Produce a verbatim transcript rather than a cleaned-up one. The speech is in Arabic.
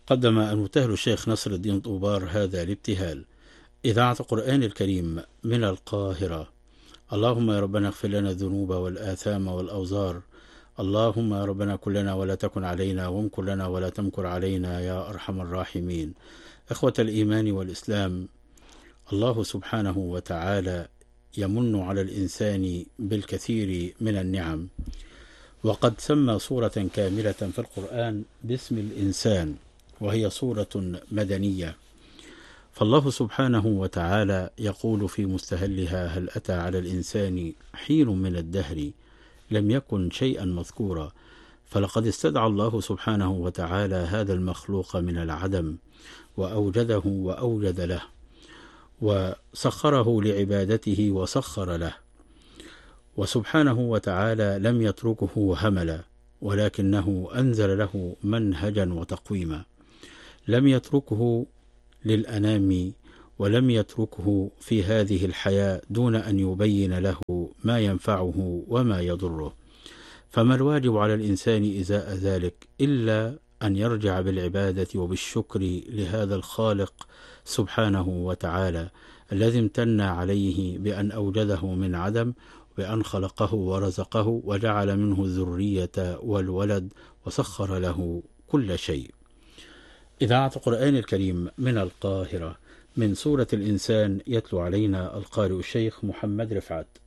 قدم المبتهل الشيخ نصر الدين طوبار هذا الابتهال: إذاعة القرآن الكريم من القاهرة. اللهم يا ربنا اغفر لنا الذنوب والآثام والأوزار. اللهم يا ربنا كن لنا ولا تكن علينا، وامكر لنا ولا تمكر علينا يا أرحم الراحمين. إخوة الإيمان والإسلام، الله سبحانه وتعالى يمن على الإنسان بالكثير من النعم، وقد سمى سورة كاملة في القرآن باسم الإنسان، وهي سورة مدنية. فالله سبحانه وتعالى يقول في مستهلها: هل أتى على الإنسان حين من الدهر لم يكن شيئا مذكورا. فلقد استدعى الله سبحانه وتعالى هذا المخلوق من العدم، وأوجده وأوجد له، وسخره لعبادته وسخر له. وسبحانه وتعالى لم يتركه هملا، ولكنه أنزل له منهجا وتقويما. لم يتركه للأنام، ولم يتركه في هذه الحياة دون أن يبين له ما ينفعه وما يضره. فما الواجب على الإنسان إزاء ذلك إلا أن يرجع بالعبادة وبالشكر لهذا الخالق سبحانه وتعالى، الذي امتن عليه بأن أوجده من عدم، بأن خلقه ورزقه وجعل منه الذرية والولد، وسخر له كل شيء. إذاعة القرآن الكريم من القاهرة، من سورة الإنسان، يتلو علينا القارئ الشيخ محمد رفعت.